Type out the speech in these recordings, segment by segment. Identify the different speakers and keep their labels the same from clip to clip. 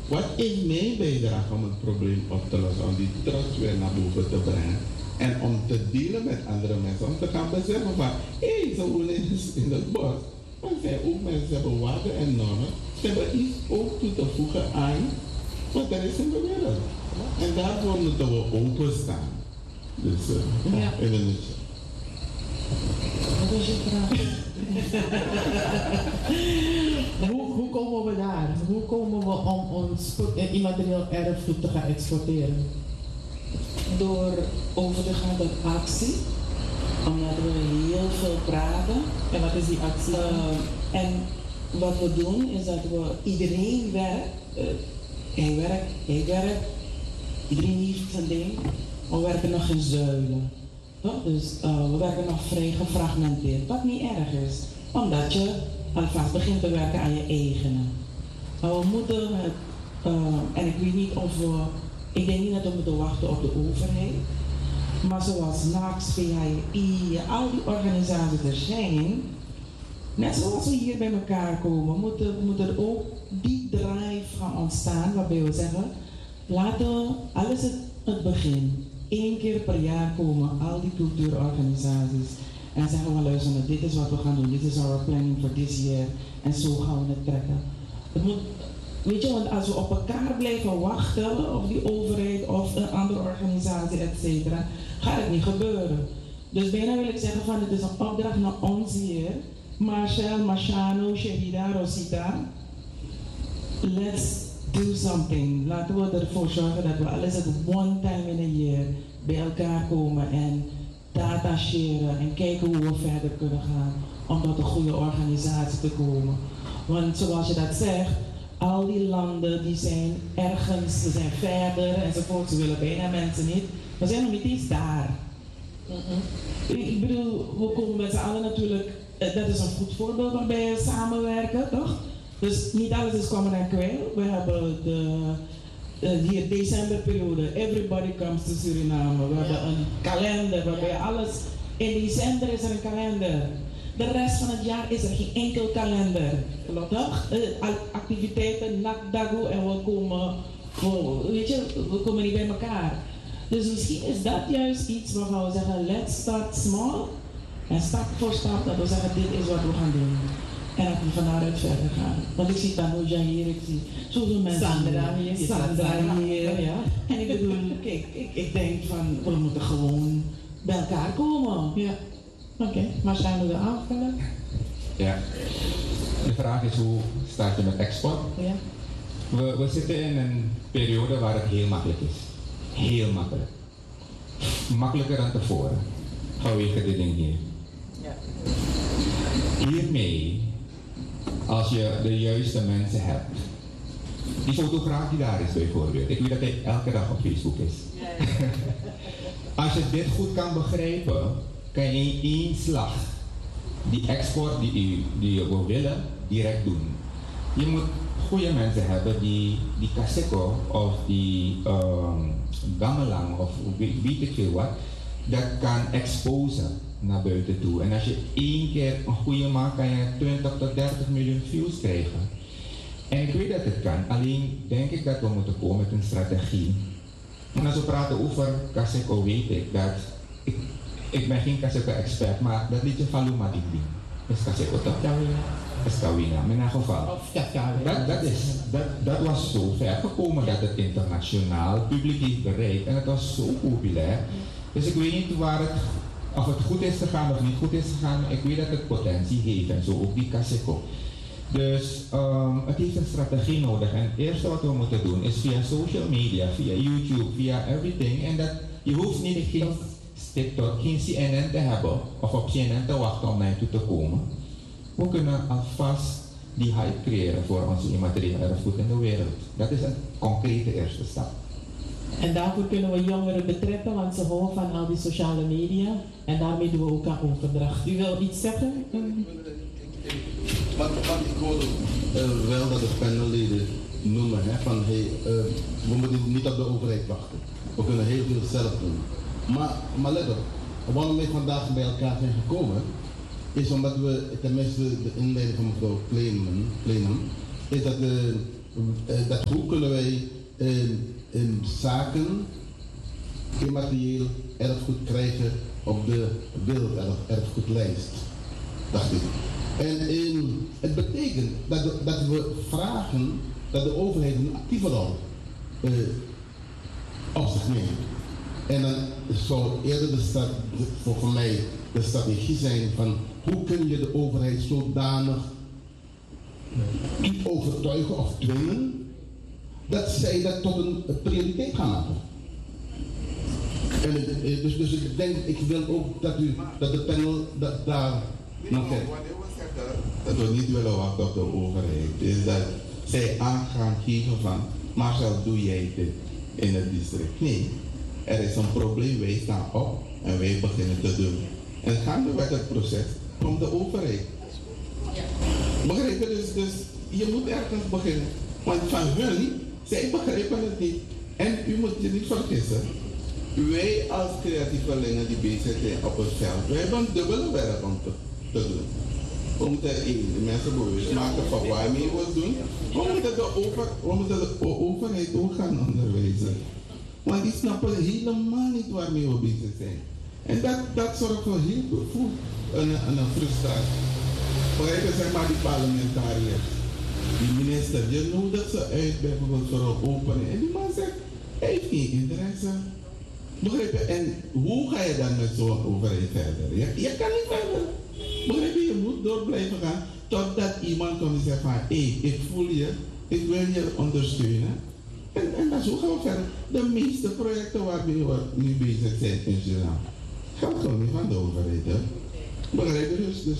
Speaker 1: Wat is mijn bijdrage om het probleem op te lossen, om die trots weer naar boven te brengen en om te dealen met andere mensen, om te gaan beseffen van, hé, zo wonen in het bos. Maar zijn ook mensen, hebben waarden en normen, ze hebben iets ook toe te voegen aan wat er is in de wereld. En daarvoor moeten we openstaan. Dus in een nutje.
Speaker 2: Wat was je vraag? hoe komen we daar? Hoe komen we om ons immaterieel erfgoed te gaan exporteren?
Speaker 3: Door over te gaan tot actie. Omdat we heel veel praten.
Speaker 2: En wat is die actie?
Speaker 3: En wat we doen is dat we iedereen werkt. Hij werkt. Iedereen heeft zijn ding. Maar we werken nog in zuilen. Toch? Dus we werken nog vrij gefragmenteerd. Wat niet erg is. Omdat je alvast begint te werken aan je eigene. Maar we moeten het, en ik weet niet of we, ik denk niet dat we moeten wachten op de overheid. Maar zoals NACS, VHI, al die organisaties er zijn, net zoals we hier bij elkaar komen, moet er ook die drive gaan ontstaan waarbij we zeggen, laten we, alles het begin, 1 keer per jaar komen al die cultuurorganisaties en zeggen we luisteren, dit is wat we gaan doen, dit is our planning for this year en zo gaan we het trekken. Het moet, weet je, want als we op elkaar blijven wachten, of die overheid of een andere organisatie, etc., gaat het niet gebeuren. Dus bijna wil ik zeggen van het is een opdracht naar ons hier, Marcel, Machano, Sherida, Rosita. Let's do something. Laten we ervoor zorgen dat we alles het one time in a year bij elkaar komen en data sharen en kijken hoe we verder kunnen gaan om tot een goede organisatie te komen. Want zoals je dat zegt, al die landen die zijn ergens, ze zijn verder enzovoort, ze willen bijna mensen niet. We zijn nog niet eens daar. Ik bedoel, we komen met z'n allen natuurlijk, dat is een goed voorbeeld waarbij we samenwerken, toch? Dus niet alles is komen en kwijl. We hebben hier decemberperiode, everybody comes to Suriname. We hebben een kalender waarbij alles, in december is er een kalender. De rest van het jaar is er geen enkel kalender. Toch? Activiteiten, nakdago en we komen, weet je, we komen niet bij elkaar. Dus misschien is dat juist iets waarvan we zeggen, let's start small. En stap voor stap dat we zeggen, dit is wat we gaan doen. En dat we van daaruit verder gaan. Want ik zie Tanuja hier, ik zie zoveel mensen. Sandra hier. Ja. En ik bedoel, kijk, ik denk van, we moeten gewoon bij elkaar komen. Ja. Oké, maar zijn we er aanvullen?
Speaker 4: Ja. De vraag is, hoe start je met export?
Speaker 3: Ja.
Speaker 4: We zitten in een periode waar het heel makkelijk is. Heel makkelijk. Makkelijker dan tevoren. Vanwege dit ding hier.
Speaker 3: Ja.
Speaker 4: Hiermee, als je de juiste mensen hebt. Die fotograaf die daar is bijvoorbeeld. Ik weet dat hij elke dag op Facebook is.
Speaker 3: Ja.
Speaker 4: Als je dit goed kan begrijpen, kan je in één slag die export die je wil willen, direct doen. Je moet goede mensen hebben die Kaseko of die gamelang of weet ik veel wat, dat kan exposen naar buiten toe. En als je 1 keer een goede maakt, kan je 20 tot 30 miljoen views krijgen. En ik weet dat het kan, alleen denk ik dat we moeten komen met een strategie. En als we praten over Kaseko, weet ik dat, ik ben geen Kaseko-expert, maar dat liedje van Luma Dingding is Kaseko toch? Is Kawina, in ieder geval. Dat was zo ver gekomen dat het internationaal publiek heeft bereikt en het was zo populair. Dus ik weet niet of het goed is gegaan of niet goed is gegaan, maar ik weet dat het potentie heeft en zo ook die Kaseko. Dus het heeft een strategie nodig en het eerste wat we moeten doen is via social media, via YouTube, via everything. En dat je hoeft niet geen TikTok, geen CNN te hebben of op CNN te wachten om naar je toe te komen. We kunnen alvast die hype creëren voor onze immateriële erfgoed in de wereld. Dat is een concrete eerste stap.
Speaker 2: En daarvoor kunnen we jongeren betrekken, want ze houden van al die sociale media. En daarmee doen we ook aan overdracht. U wil iets zeggen?
Speaker 1: Want ik hoorde wel dat de panelleden noemen, hè, van hey, we moeten niet op de overheid wachten. We kunnen heel veel zelf doen. Maar let op, waarom wij vandaag bij elkaar zijn gekomen, is omdat we, tenminste de inleiding van mevrouw Pleenman, is dat
Speaker 5: hoe kunnen wij in zaken immaterieel erfgoed krijgen op de werelderfgoedlijst, dacht ik. En het betekent dat we vragen dat de overheid een actieve rol op zich neemt. En dan zou eerder voor mij de strategie zijn van hoe kun je de overheid zodanig overtuigen of dwingen dat zij dat tot een prioriteit gaan maken. En dus ik denk, ik wil ook dat de panel daar naar kijkt.
Speaker 1: Wanneer we zeggen dat we niet willen wachten op de overheid, is dat zij aan gaan geven van, Marcel, doe jij dit in het district? Nee, er is een probleem, wij staan op en wij beginnen te doen. En gaandeweg het proces komt de overheid. Begrijp je? Dus je moet ergens beginnen. Want van hun, zij begrijpen het niet. En u moet je niet vergissen, wij als creatievelingen die bezig zijn op het veld, wij hebben een dubbele werk om te doen. We moeten de mensen bewust maken van waarmee we het doen. We moeten de overheid ook gaan onderwijzen. Want die snappen helemaal niet waarmee we bezig zijn. En dat zorgt voor heel veel een frustratie. Vooral zeg maar die parlementariërs, die minister, je nodigt ze uit bijvoorbeeld voor een opening. En die man zegt, hij heeft geen interesse. Begrijp je? En hoe ga je dan met zo'n overheid verder? Je kan niet verder. Begrijp je? Je moet door blijven gaan totdat iemand komt en zegt van, hé, ik voel je, ik wil je ondersteunen. En dan zo gaan we verder. De meeste projecten waarmee we nu bezig zijn in Suriname, geldt gewoon niet van de overheid. Hè? Begrijp je dus?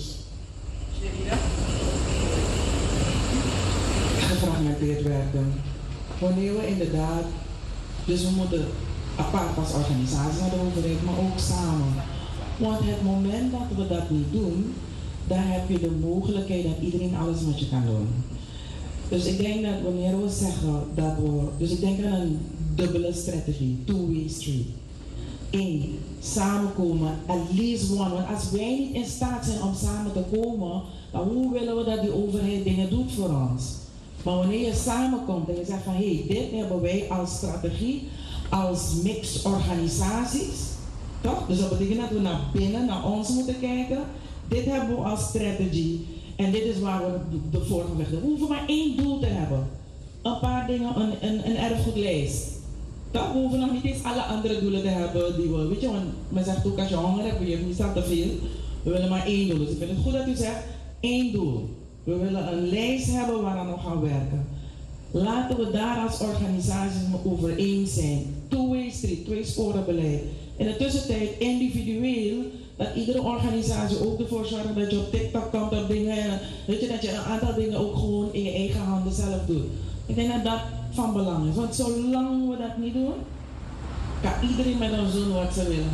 Speaker 3: Gefragmenteerd werken. Wanneer we inderdaad, dus we moeten apart als organisatie naar de overheid, maar ook samen. Want het moment dat we dat niet doen, dan heb je de mogelijkheid dat iedereen alles met je kan doen. Dus ik denk dat wanneer we zeggen dat we, dus ik denk aan een dubbele strategie, two-way street. Eén, samenkomen, at least one. Want als wij niet in staat zijn om samen te komen, dan hoe willen we dat die overheid dingen doet voor ons? Maar wanneer je samenkomt en je zegt van hé, dit hebben wij als strategie, als mix organisaties, toch? Dus dat betekent dat we naar binnen, naar ons moeten kijken. Dit hebben we als strategie en dit is waar we de vorige weg doen. We hoeven maar één doel te hebben. Een paar dingen, een erfgoedlijst. Dat we hoeven nog niet eens alle andere doelen te hebben die we, weet je, want men zegt ook als je honger hebt, je hebt niet te veel. We willen maar één doel. Dus ik vind het goed dat u zegt, één doel. We willen een lijst hebben waaraan we gaan werken. Laten we daar als organisaties over eens zijn. Two-way street, tweesporenbeleid. In de tussentijd individueel, dat iedere organisatie ook ervoor zorgt dat je op TikTok komt op dingen, weet je, dat je een aantal dingen ook gewoon in je eigen handen zelf doet. Ik denk dat dat van belang is, want zolang we dat niet doen, kan iedereen met ons doen wat ze willen.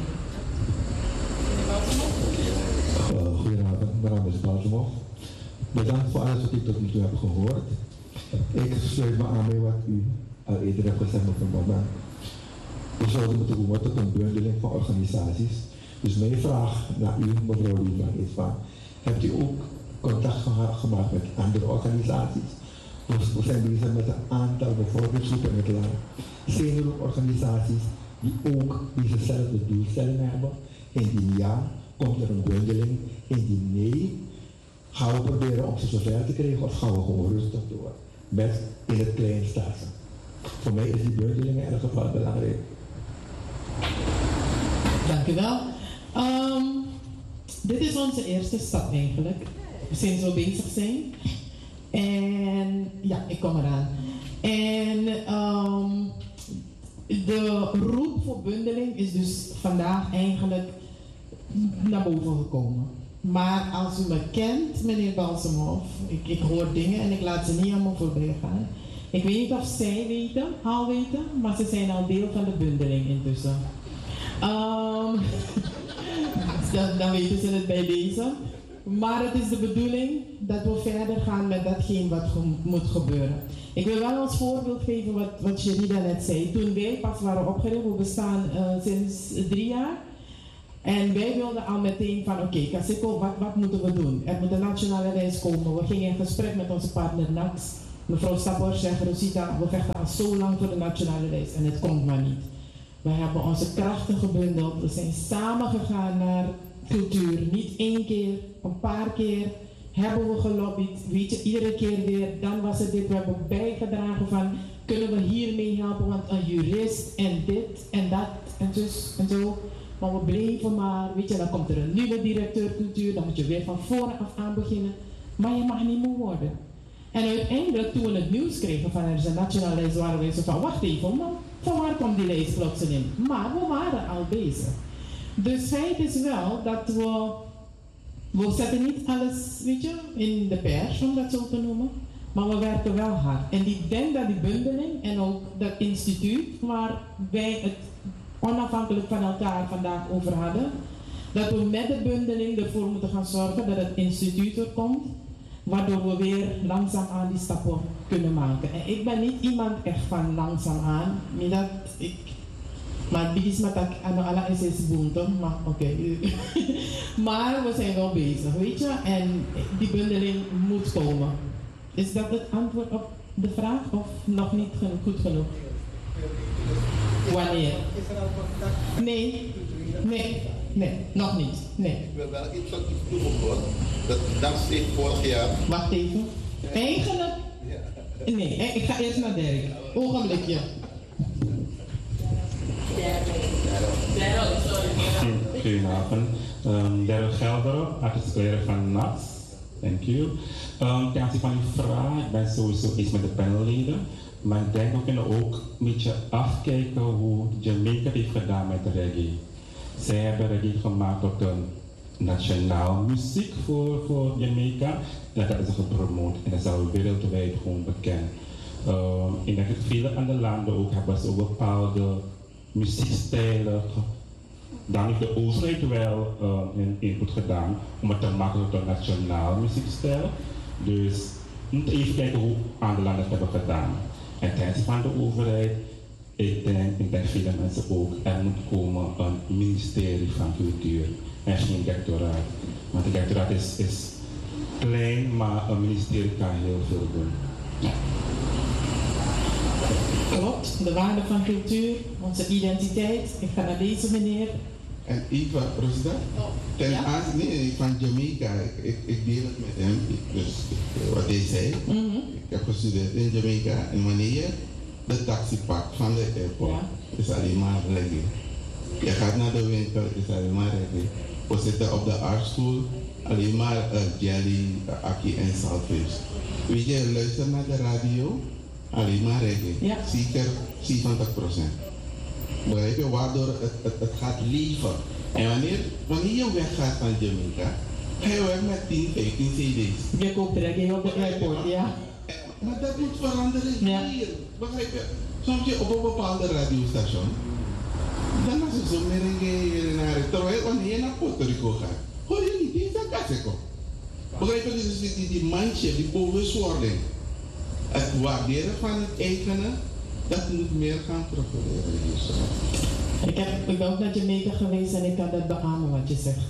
Speaker 6: Goedenavond, mijn naam is Baltimore. Bedankt voor alles wat ik tot nu toe heb gehoord. Ik sluit me aan bij wat u al eerder hebt gezegd, mevrouw Baba. We zouden moeten komen tot een bundeling van organisaties. Dus mijn vraag naar u, mevrouw Liva, is van, hebt u ook contact gemaakt met andere organisaties? We zijn bezig met een aantal bijvoorbeeld supermiddelaar, seniororganisaties die ook dezezelfde doelstellingen hebben. Indien ja, komt er een bundeling. Indien nee, gaan we proberen om ze zover te krijgen of gaan we gewoon rustig door met in het klein starten. Voor mij is die bundeling in elk geval belangrijk.
Speaker 2: Dank u wel. Dit is onze eerste stap eigenlijk, sinds we bezig zijn. En ja, ik kom eraan. En de roep voor bundeling is dus vandaag eigenlijk naar boven gekomen. Maar als u me kent, meneer Balsemhoff, ik hoor dingen en ik laat ze niet allemaal voorbij gaan. Ik weet niet of zij weten, al weten, maar ze zijn al deel van de bundeling intussen. Dan weten ze het bij deze. Maar het is de bedoeling dat we verder gaan met datgene wat moet gebeuren. Ik wil wel als voorbeeld geven wat Sherida net zei. Toen wij pas waren opgericht, we bestaan sinds 3 jaar. En wij wilden al meteen van oké, Kaseko, wat moeten we doen? Er moet een nationale reis komen. We gingen in gesprek met onze partner NAX Mevrouw Stapper zegt, Rosita, we vechten al zo lang voor de nationale lijst en het komt maar niet. We hebben onze krachten gebundeld, we zijn samen gegaan naar cultuur. Niet één keer, een paar keer hebben we gelobbyd. Weet je, iedere keer weer, dan was het dit. We hebben bijgedragen van, kunnen we hiermee helpen, want een jurist en dit en dat en dus en zo. Maar we bleven maar, weet je, dan komt er een nieuwe directeur cultuur, dan moet je weer van vooraf aan beginnen. Maar je mag niet moe worden. En uiteindelijk, toen we het nieuws kregen van er is een nationale lijst, waren we zo van, wacht even, man, van waar komt die lijst plotseling? Maar we waren al bezig. Dus feit is wel dat we zetten niet alles, weet je, in de pers, om dat zo te noemen. Maar we werken wel hard. En ik denk dat die bundeling en ook dat instituut waar wij het onafhankelijk van elkaar vandaag over hadden, dat we met de bundeling ervoor moeten gaan zorgen dat het instituut er komt, waardoor we weer langzaam aan die stappen kunnen maken. En ik ben niet iemand echt van langzaam aan, maar die is met alle is boente, maar oké. Maar we zijn wel bezig, weet je, en die bundeling moet komen. Is dat het antwoord op de vraag of nog niet goed genoeg? Wanneer? Nee, nog niet. Nee.
Speaker 5: Ik wil wel iets op die toegevoegd. Dat dankzij vorig jaar.
Speaker 2: Wacht even. Eigenlijk? Nee, ik ga eerst naar Dirk. Ogenblikje.
Speaker 7: Goedenavond. Daryl Gelder, artiestkleren van NAS. Thank you. Ten aanzien van die vraag, ik ben sowieso eens met de panelleden. Maar ik denk we kunnen ook een beetje afkijken hoe Jamaica het heeft gedaan met reggae. Zij hebben reggae gemaakt tot een nationaal muziek voor Jamaica. En dat hebben ze gepromoot en dat is al wereldwijd gewoon bekend. Ik denk dat vele andere landen ook hebben ze ook bepaalde muziekstijlen. Dan heeft de overheid wel een input gedaan om het te maken tot een nationaal muziekstijl. Dus we moeten even kijken hoe andere landen het hebben gedaan. En ten aanzien van de overheid, ik denk vele mensen ook, er moet komen een ministerie van cultuur en geen directoraat. Want het directoraat is klein, maar een ministerie kan heel veel doen. Ja.
Speaker 2: Klopt, de waarde van cultuur, onze identiteit. Ik ga naar deze meneer.
Speaker 1: En Eva, Rosda, ten aanzien van Jamaica, ik deel het met hem, dus wat hij zei. Ik heb gestudeerd in Jamaica en wanneer je de taxi pakt van de airport, is alleen maar reggae. Je gaat naar de winkel, is alleen maar reggae. We zitten op de artstoel, alleen maar jelly, aki en saltfish. Weet je, luister naar de radio, alleen maar reggae. Zeker 70%. Begrijp je, waardoor het gaat leven. En wanneer je weggaat van Jamaica, ga je weg met 10, 15 cd's.
Speaker 2: Je koopt reggae op de airport, ja.
Speaker 1: Maar dat moet veranderen hier. Begrijp je? Soms je op een bepaalde radiostation, dan is het zo meer reggae. Terwijl wanneer je naar Puerto Rico gaat, hoor je niet eens dat kaseko. Begrijp je, dus die mindset, die bewustwording. Het waarderen van het eigene, dat moet meer gaan profileren hier zo.
Speaker 2: Ik ben ook naar Jamaica geweest en ik kan dat beamen wat je zegt.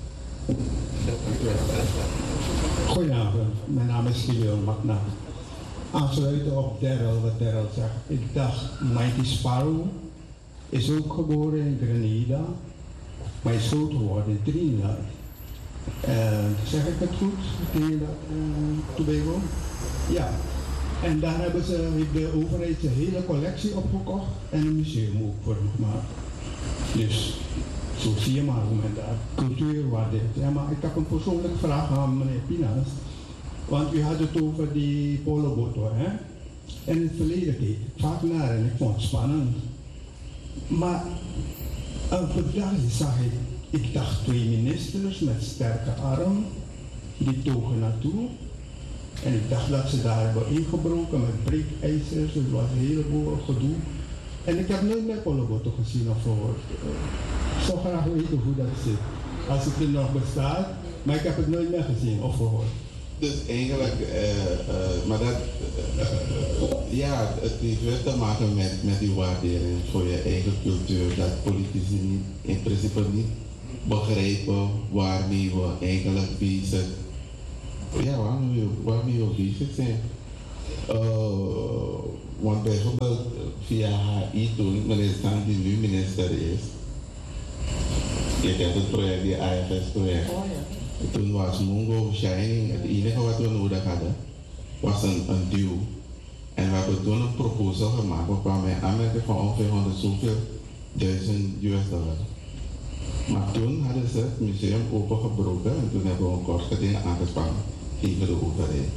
Speaker 6: Goedenavond, mijn naam is Gideon Magna. Aansluiten op Daryl, wat Daryl zegt. Ik dacht, Mighty Sparrow is ook geboren in Grenada, maar is groot geworden in Trinidad. Zeg ik het goed? Trinidad en Tobago? Ja. En daar heeft de overheid zijn hele collectie opgekocht en een museum ook voor hem gemaakt. Dus zo zie je maar hoe men daar cultuur waardeert. Ja, maar ik heb een persoonlijke vraag aan meneer Pinas. Want u had het over die poloboot, hè? En in het verleden keek ik vaak naar en ik vond het spannend. Maar vandaag zag ik dacht 2 ministers met sterke arm, die togen naartoe. En ik dacht dat ze daar hebben ingebroken met breekijzers, dus het was een heleboel gedoe. En ik heb nooit meer poloboten gezien of gehoord. Ik zou graag weten hoe dat zit. Als het er nog bestaat, maar ik heb het nooit meer gezien of gehoord.
Speaker 1: Dus eigenlijk, maar dat, ja, het heeft wel te maken met die waardering voor je eigen cultuur, dat politici niet, in principe niet begrijpen waarmee we eigenlijk bezig, ja, waarmee we bezig zijn. Want bijvoorbeeld via HI toen, meneer Stan die nu minister is, je kent het project, die IFS-project. Toen was Mungo Shining, het enige wat we nodig hadden, was een duw. En we hebben toen een proposal gemaakt, we kwamen in aanmerking van ongeveer 100 zoveel duizend $. Maar toen hadden ze het museum opengebroken en toen hebben we een kort geding aangespannen tegen de overheid.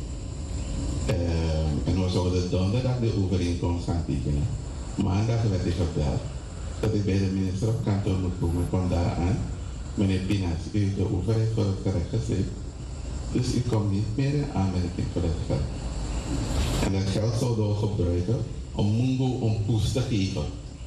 Speaker 1: En we zouden donderdag de overeenkomst gaan tekenen. Maandag werd ik gebeld dat ik bij de minister op kantoor moet komen. Ik kwam daar aan. Meneer Pinas, u heeft de overheid voor het gerecht gezet. Dus u komt niet meer in aanmerking voor het geld. En dat geld zouden we gebruiken om Mungo een poes te geven.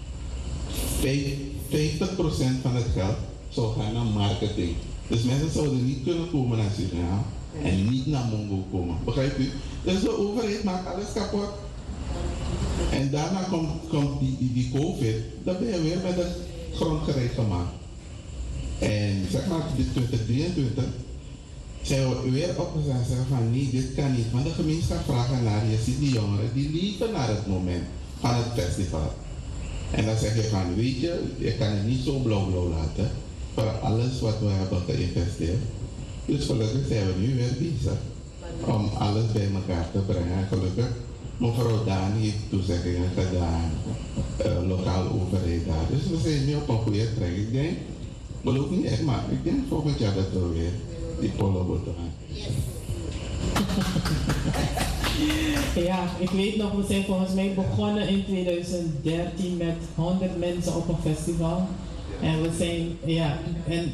Speaker 1: 50% van het geld zou gaan naar marketing. Dus mensen zouden niet kunnen komen naar Suriname en niet naar Mungo komen. Begrijpt u? Dus de overheid maakt alles kapot. En daarna komt die COVID, dan ben je weer met het grondgerecht gemaakt. En zeg maar, dit 2023 zijn we weer opgestaan en zeggen van nee, dit kan niet. Want de gemeenschap vraagt naar je, ziet die jongeren, die liepen naar het moment van het festival. En dan zeg je van, weet je, je kan het niet zo blauw laten voor alles wat we hebben geïnvesteerd. Dus gelukkig zijn we nu weer bezig om alles bij elkaar te brengen. En gelukkig, mevrouw Daan heeft toezeggingen gedaan, lokale overheid daar. Dus we zijn nu op een goede trek. Ik denk, beloof niet echt, maar ik denk volgend jaar dat we weer die polo moeten gaan.
Speaker 2: Ja, ik weet nog, we zijn volgens mij begonnen in 2013 met 100 mensen op een festival. En we zijn, ja, in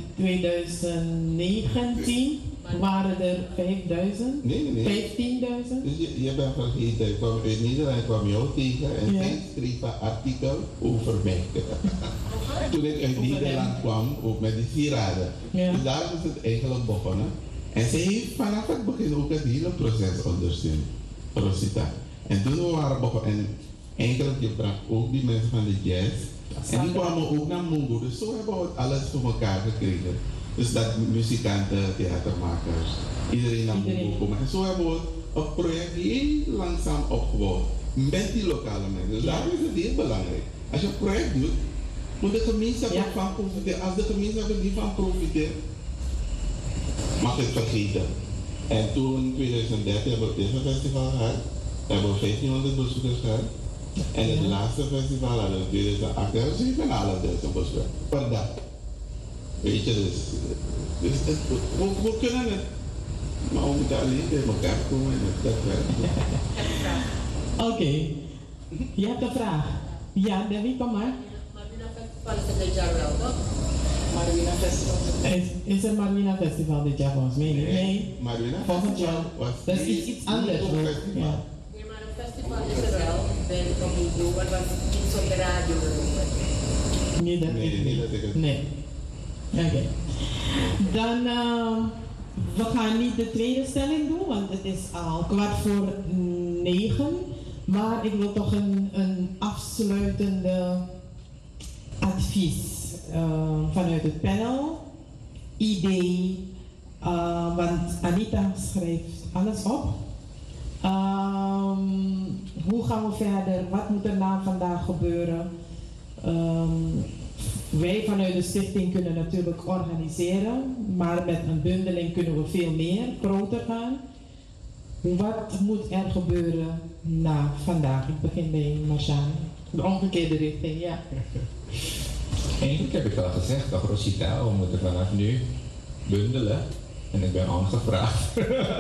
Speaker 2: 2019 waren er 5000,
Speaker 1: Nee.
Speaker 2: 15.000.
Speaker 1: Dus je bent vergeten, ik kwam uit Nederland, kwam jou tegen en zij schreef een artikel over mij. Toen ik uit Nederland kwam, ook met die sieraden.
Speaker 2: Ja.
Speaker 1: Dus daar is het eigenlijk begonnen. En zij heeft vanaf het begin ook het hele proces ondersteund. Rosita. En toen we waren begonnen, en eigenlijk je bracht ook die mensen van de jazz. En die kwamen ook naar Mungo. Dus zo hebben we alles voor elkaar gekregen. Dus dat muzikanten, theatermakers, iedereen naar Mungo komen. En zo hebben we een project heel langzaam opgebouwd. Met die lokale mensen. Dus daarom is het heel belangrijk. Als je een project doet, moet de gemeenschap ervan profiteren. Als de gemeenschap er niet van profiteert, mag je het vergeten. En toen in 2013 hebben we het eerste festival gehad. We hebben 1500 bezoekers gehad. En het laatste festival hadden we in 2008 7.500 bezoekers per dag. Weet je, dus we kunnen het. Maar we moeten alleen bij elkaar komen en dat werkt.
Speaker 2: Oké, je hebt een vraag. Ja, Debbie, kom maar.
Speaker 3: Marina Festival.
Speaker 2: Is er Marina Festival dit jaar volgens mij? Nee.
Speaker 1: Marina
Speaker 2: volgend jaar. Dat is iets anders. Ja.
Speaker 8: Nee, maar een festival is er wel. Ben ik op Mungo, maar was iets op de radio geroepen.
Speaker 2: Nee, dat is het. Nee. Oké. Dan, we gaan niet de tweede stelling doen, want het is al 8:45. Maar ik wil toch een afsluitende advies vanuit het panel. Idee, want Anita schrijft alles op. Hoe gaan we verder? Wat moet er na vandaag gebeuren? Wij vanuit de stichting kunnen natuurlijk organiseren, maar met een bundeling kunnen we veel meer, groter gaan. Wat moet er gebeuren na vandaag? Ik begin bij Marjane. De omgekeerde richting, ja.
Speaker 4: Eigenlijk heb ik al gezegd, toch Rosita, we moeten vanaf nu bundelen. En ik ben ongevraagd.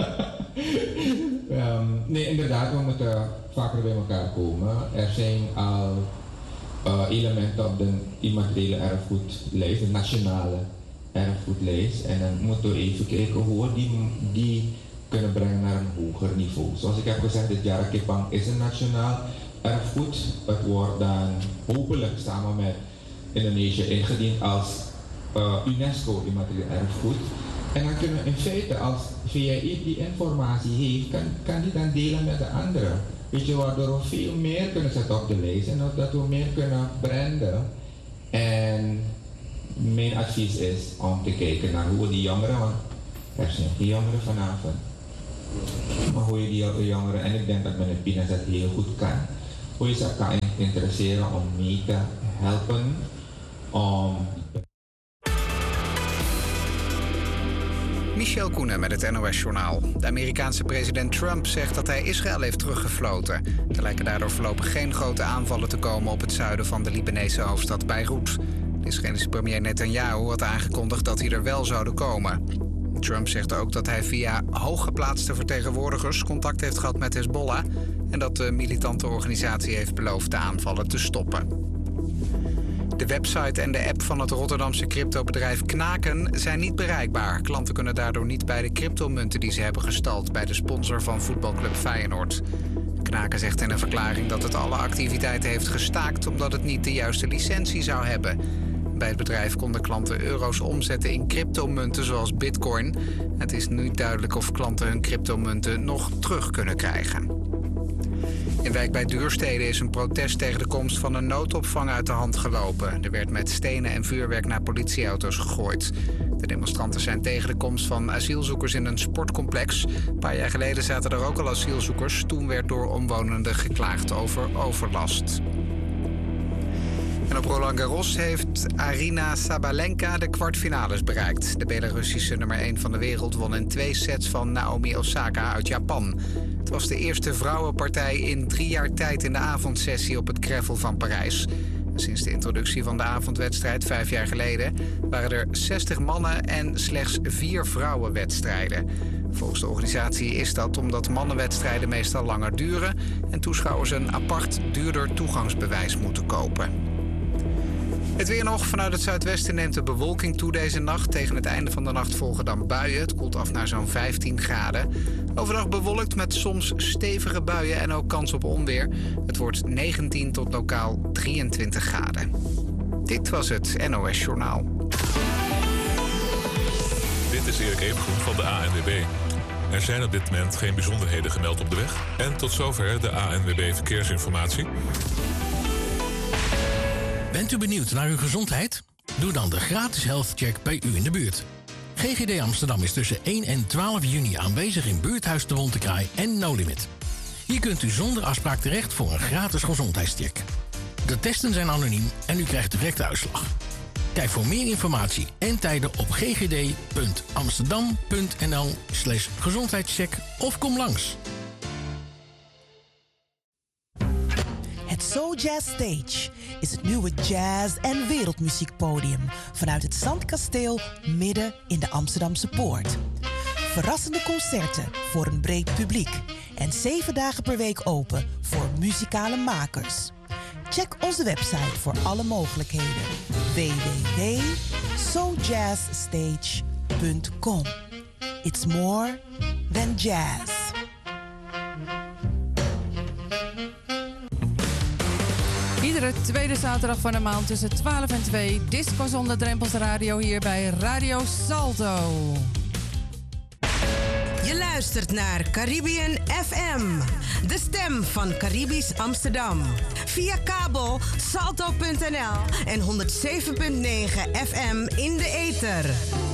Speaker 4: Nee, inderdaad, we moeten vaker bij elkaar komen. Er zijn al elementen op de immateriële erfgoedlijst, de nationale erfgoedlijst. En dan moeten we even kijken hoe we die kunnen brengen naar een hoger niveau. Zoals ik heb gezegd, dit jaar Kipang is een nationaal erfgoed. Het wordt dan hopelijk samen met Indonesië ingediend als UNESCO immaterieel erfgoed. En dan kunnen we in feite, als VIE die informatie heeft, kan die dan delen met de anderen. Weet je, waardoor we veel meer kunnen zetten op de lijst en dat we meer kunnen branden. En mijn advies is om te kijken naar hoe we die jongeren, want er zijn geen jongeren vanavond, Maar hoe je die jongeren, en ik denk dat meneer Pinas dat heel goed kan, hoe je ze kan interesseren om mee te helpen om...
Speaker 9: Michel Koenen met het NOS-journaal. De Amerikaanse president Trump zegt dat hij Israël heeft teruggefloten. Er lijken daardoor voorlopig geen grote aanvallen te komen op het zuiden van de Libanese hoofdstad Beirut. De Israëlische premier Netanyahu had aangekondigd dat hij er wel zouden komen. Trump zegt ook dat hij via hooggeplaatste vertegenwoordigers contact heeft gehad met Hezbollah en dat de militante organisatie heeft beloofd de aanvallen te stoppen. De website en de app van het Rotterdamse cryptobedrijf Knaken zijn niet bereikbaar. Klanten kunnen daardoor niet bij de cryptomunten die ze hebben gestald bij de sponsor van voetbalclub Feyenoord. Knaken zegt in een verklaring dat het alle activiteiten heeft gestaakt omdat het niet de juiste licentie zou hebben. Bij het bedrijf konden klanten euro's omzetten in cryptomunten zoals bitcoin. Het is niet duidelijk of klanten hun cryptomunten nog terug kunnen krijgen. In Wijk bij Duurstede is een protest tegen de komst van een noodopvang uit de hand gelopen. Er werd met stenen en vuurwerk naar politieauto's gegooid. De demonstranten zijn tegen de komst van asielzoekers in een sportcomplex. Een paar jaar geleden zaten er ook al asielzoekers. Toen werd door omwonenden geklaagd over overlast. En op Roland Garros heeft Aryna Sabalenka de kwartfinales bereikt. De Belarussische nummer 1 van de wereld won in 2 sets van Naomi Osaka uit Japan. Het was de eerste vrouwenpartij in 3 jaar tijd in de avondsessie op het Greffel van Parijs. Sinds de introductie van de avondwedstrijd 5 jaar geleden waren er 60 mannen en slechts 4 vrouwenwedstrijden. Volgens de organisatie is dat omdat mannenwedstrijden meestal langer duren en toeschouwers een apart duurder toegangsbewijs moeten kopen. Het weer nog. Vanuit het zuidwesten neemt de bewolking toe deze nacht. Tegen het einde van de nacht volgen dan buien. Het koelt af naar zo'n 15 graden. Overdag bewolkt met soms stevige buien en ook kans op onweer. Het wordt 19 tot lokaal 23 graden. Dit was het NOS Journaal.
Speaker 10: Dit is Erik Evengroen van de ANWB. Er zijn op dit moment geen bijzonderheden gemeld op de weg. En tot zover de ANWB Verkeersinformatie.
Speaker 11: Bent u benieuwd naar uw gezondheid? Doe dan de gratis health check bij u in de buurt. GGD Amsterdam is tussen 1 en 12 juni aanwezig in buurthuis de Wontekraai en No Limit. Hier kunt u zonder afspraak terecht voor een gratis gezondheidscheck. De testen zijn anoniem en u krijgt direct de uitslag. Kijk voor meer informatie en tijden op ggd.amsterdam.nl/gezondheidscheck of kom langs.
Speaker 12: Het So Jazz Stage is het nieuwe jazz- en wereldmuziekpodium vanuit het Zandkasteel midden in de Amsterdamse Poort. Verrassende concerten voor een breed publiek en 7 dagen per week open voor muzikale makers. Check onze website voor alle mogelijkheden: www.sojazzstage.com. It's more than jazz.
Speaker 13: Iedere tweede zaterdag van de maand tussen 12 en 2... Disco zonder drempels radio hier bij Radio Salto.
Speaker 14: Je luistert naar Caribbean FM, de stem van Caribisch Amsterdam. Via kabel salto.nl en 107.9 FM in de ether.